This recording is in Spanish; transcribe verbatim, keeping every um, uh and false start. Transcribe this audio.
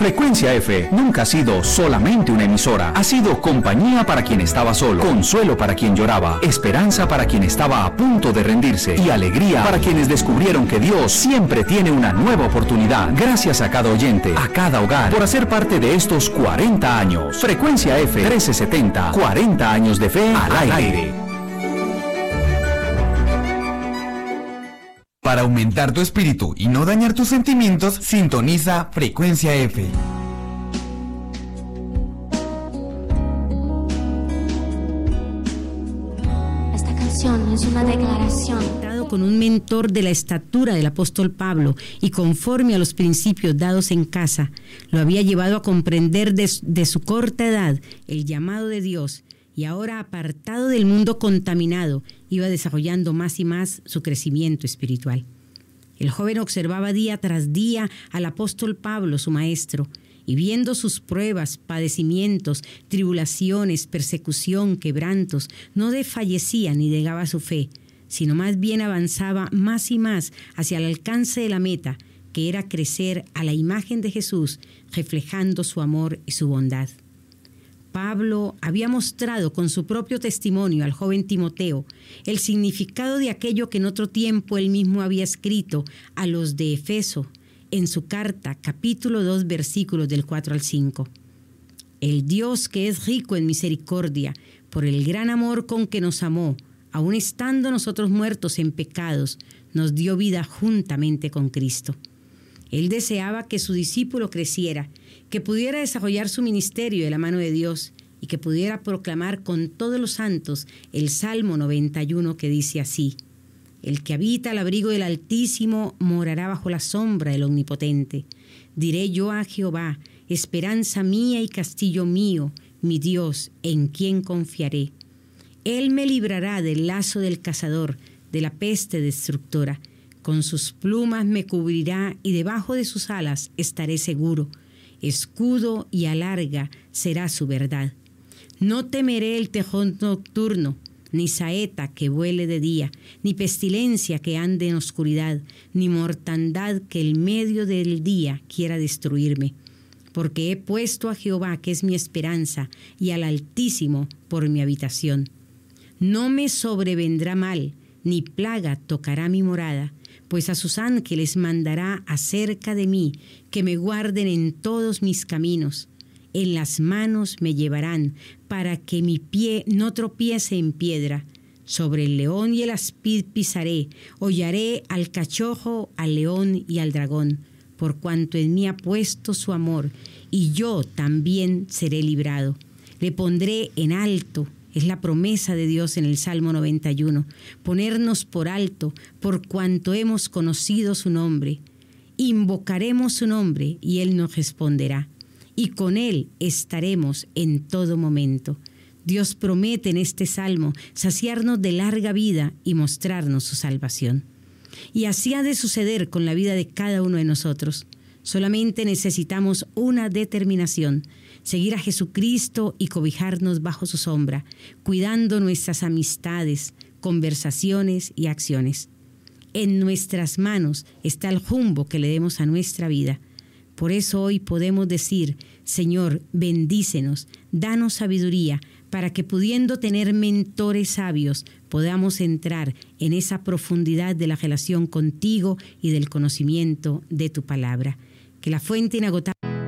Frecuencia F nunca ha sido solamente una emisora. Ha sido compañía para quien estaba solo, consuelo para quien lloraba, esperanza para quien estaba a punto de rendirse y alegría para quienes descubrieron que Dios siempre tiene una nueva oportunidad. Gracias a cada oyente, a cada hogar, por hacer parte de estos cuarenta años. Frecuencia F trece setenta, cuarenta años de fe al aire. Para aumentar tu espíritu y no dañar tus sentimientos, sintoniza Frecuencia F. Esta canción es una declaración. Con un mentor de la estatura del apóstol Pablo y conforme a los principios dados en casa, lo había llevado a comprender de, de su corta edad el llamado de Dios, y ahora, apartado del mundo contaminado, iba desarrollando más y más su crecimiento espiritual. El joven observaba día tras día al apóstol Pablo, su maestro, y viendo sus pruebas, padecimientos, tribulaciones, persecución, quebrantos, no desfallecía ni negaba su fe, sino más bien avanzaba más y más hacia el alcance de la meta, que era crecer a la imagen de Jesús, reflejando su amor y su bondad. Pablo había mostrado con su propio testimonio al joven Timoteo el significado de aquello que en otro tiempo él mismo había escrito a los de Efeso en su carta, capítulo dos, versículos del cuatro al cinco. El Dios que es rico en misericordia, por el gran amor con que nos amó, aun estando nosotros muertos en pecados, nos dio vida juntamente con Cristo. Él deseaba que su discípulo creciera, que pudiera desarrollar su ministerio de la mano de Dios y que pudiera proclamar con todos los santos el Salmo noventa y uno, que dice así: el que habita al abrigo del Altísimo morará bajo la sombra del Omnipotente. Diré yo a Jehová, esperanza mía y castillo mío, mi Dios, en quien confiaré. Él me librará del lazo del cazador, de la peste destructora. Con sus plumas me cubrirá y debajo de sus alas estaré seguro. Escudo y alarga será su verdad. No temeré el tejón nocturno, ni saeta que vuele de día, ni pestilencia que ande en oscuridad, ni mortandad que en medio del día quiera destruirme. Porque he puesto a Jehová, que es mi esperanza, y al Altísimo por mi habitación. No me sobrevendrá mal, ni plaga tocará mi morada, pues a sus ángeles mandará acerca de mí, que me guarden en todos mis caminos. En las manos me llevarán, para que mi pie no tropiece en piedra. Sobre el león y el aspid pisaré, hollaré al cachorro, al león y al dragón, por cuanto en mí ha puesto su amor, y yo también seré librado. Le pondré en alto. Es la promesa de Dios en el Salmo noventa y uno, ponernos por alto por cuanto hemos conocido su nombre. Invocaremos su nombre y Él nos responderá, y con Él estaremos en todo momento. Dios promete en este Salmo saciarnos de larga vida y mostrarnos su salvación. Y así ha de suceder con la vida de cada uno de nosotros. Solamente necesitamos una determinación: seguir a Jesucristo y cobijarnos bajo su sombra, cuidando nuestras amistades, conversaciones y acciones. En nuestras manos está el rumbo que le demos a nuestra vida. Por eso hoy podemos decir: Señor, bendícenos, danos sabiduría, para que pudiendo tener mentores sabios, podamos entrar en esa profundidad de la relación contigo y del conocimiento de tu palabra. Que la fuente inagotable